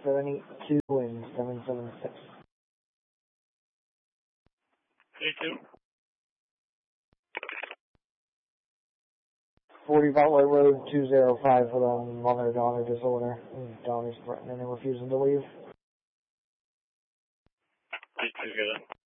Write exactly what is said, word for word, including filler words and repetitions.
seven eight two and seven seven six. eight two. forty Butler Road, two oh five for the mother-daughter disorder. Daughter's threatening and refusing to leave. eight two, get it.